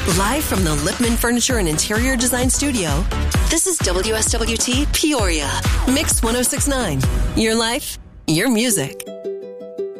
Live from the Lipman Furniture and Interior Design Studio, this is WSWT Peoria. Mix 1069. Your life, your music.